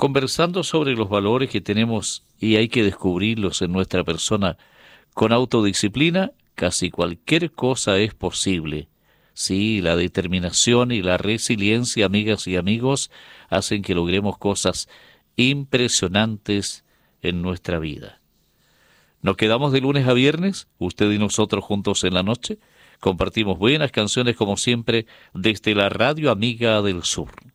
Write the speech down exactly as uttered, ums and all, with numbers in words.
conversando sobre los valores que tenemos y hay que descubrirlos en nuestra persona. Con autodisciplina, casi cualquier cosa es posible. Sí, la determinación y la resiliencia, amigas y amigos, hacen que logremos cosas impresionantes en nuestra vida. Nos quedamos de lunes a viernes, usted y nosotros juntos en la noche. Compartimos buenas canciones como siempre desde la Radio Amiga del Sur.